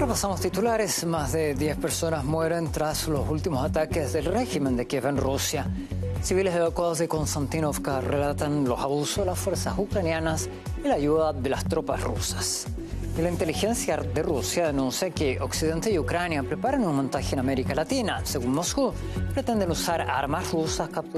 Repasamos titulares. Más de 10 personas mueren tras los últimos ataques del régimen de Kiev en Rusia. Civiles evacuados de Konstantinovka relatan los abusos de las fuerzas ucranianas y la ayuda de las tropas rusas. Y la inteligencia de Rusia denuncia que Occidente y Ucrania preparan un montaje en América Latina. Según Moscú, pretenden usar armas rusas capturadas